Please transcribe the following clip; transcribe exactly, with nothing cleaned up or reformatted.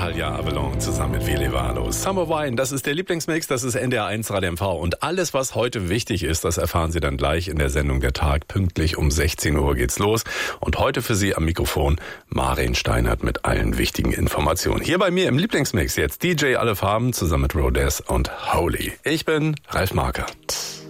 Natalia Avalon zusammen mit Willi Valo. Summer Wine, das ist der Lieblingsmix, das ist N D R eins Radio M V. Und alles, was heute wichtig ist, das erfahren Sie dann gleich in der Sendung Der Tag. Pünktlich um sechzehn Uhr geht's los. Und heute für Sie am Mikrofon Marin Steinert mit allen wichtigen Informationen. Hier bei mir im Lieblingsmix jetzt D J Alle Farben zusammen mit Rodez und Holy. Ich bin Ralf Marker.